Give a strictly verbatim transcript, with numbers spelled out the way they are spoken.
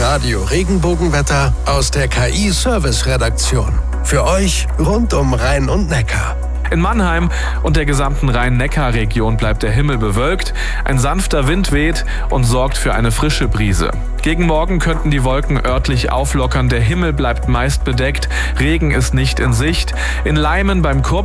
Radio Regenbogenwetter aus der K I-Service-Redaktion. Für euch rund um Rhein und Neckar. In Mannheim und der gesamten Rhein-Neckar-Region bleibt der Himmel bewölkt, ein sanfter Wind weht und sorgt für eine frische Brise. Gegen Morgen könnten die Wolken örtlich auflockern, der Himmel bleibt meist bedeckt, Regen ist nicht in Sicht. In Leimen beim Kurpfalz